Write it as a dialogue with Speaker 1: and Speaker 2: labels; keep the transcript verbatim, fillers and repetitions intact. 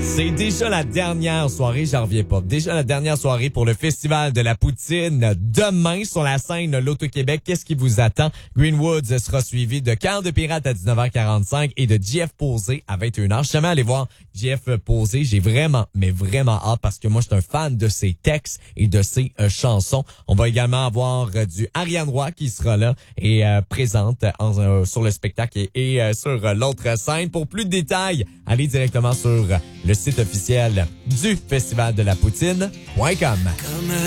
Speaker 1: C'est déjà la dernière soirée, j'en reviens pas. Déjà la dernière soirée pour le Festival de la Poutine. Demain, sur la scène L'Auto-Québec, qu'est-ce qui vous attend? Greenwoods sera suivi de Cœur de Pirate à dix-neuf heures quarante-cinq et de J F Posé à vingt et une heures. Je suis jamais allé voir J F Posé. J'ai vraiment, mais vraiment hâte parce que moi, je suis un fan de ses textes et de ses euh, chansons. On va également avoir euh, du Ariane Roy qui sera là et euh, présente en, euh, sur le spectacle et, et euh, sur euh, l'autre scène. Pour plus de détails, allez directement sur le site officiel du Festival de la Poutine point com.